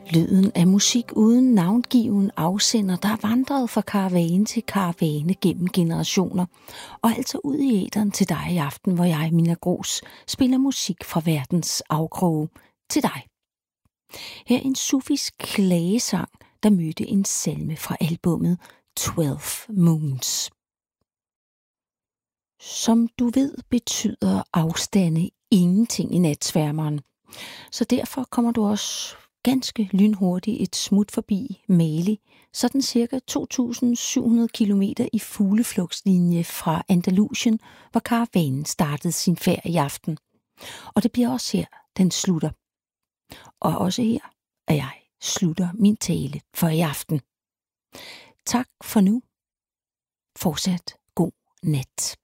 Lyden af musik uden navngiven afsender, der er vandret fra karavane til karavane gennem generationer, og altså ud i æteren til dig i aften, hvor jeg, Mina Gros, spiller musik fra verdens afkroge til dig. Her en sufisk klagesang, der mødte en salme fra albummet 12 Moons. Som du ved, betyder afstande ingenting i natsværmeren, så derfor kommer du også ganske lynhurtigt et smut forbi Mali, sådan cirka 2.700 kilometer i fugleflugtslinje fra Andalusien, hvor karavanen startede sin færd i aften. Og det bliver også her, den slutter. Og også her, at jeg slutter min tale for i aften. Tak for nu. Fortsat god nat.